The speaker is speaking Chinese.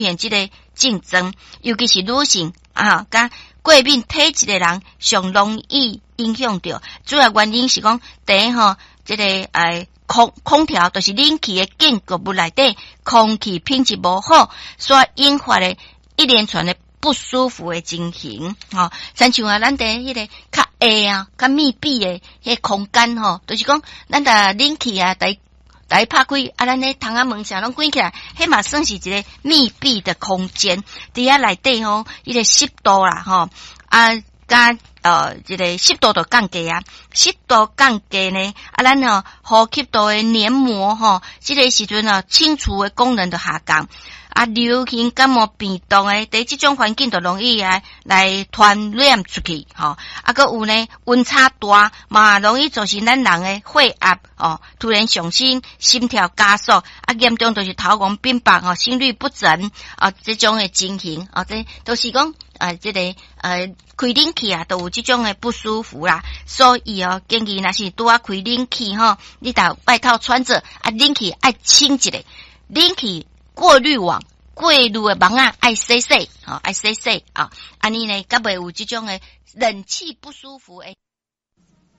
现这个竞争，尤其是女性啊，甲过敏体质的人上容易影响到。主要原因是讲，第一吼，这个空调就是冷气的建筑物内底空气品质无好，所引发的一连串的不舒服的情形。吼，亲像啊，咱伫迄个较下啊、较密闭的迄空间吼，就是讲咱的冷气啊，来拍开啊，咱咧窗仔门啥拢关起来，迄嘛算是一个密闭的空间。伫遐内底吼，迄个湿度啦吼啊，加这个湿度就降低啊，湿度降低呢，啊，咱吼呼吸道的黏膜吼，这个时阵啊，清除的功能就下降。啊，流行感冒病毒诶，在这种环境就容易来传染出去，吼。啊，搁有呢，温差大嘛，容易造成咱人诶血压突然上升，心跳加速，啊，严重就是头晕变白吼，心律不整啊，这种诶情形啊，这都是讲这个开冷气啊，都有这种诶不舒服啦。所以建议若是拄啊开冷气吼，你到外套穿着啊，冷气爱清一下，冷气。过滤网、过滤的网啊，爱洗洗，爱洗洗啊，安尼呢，甲袂有这种的冷气不舒服诶。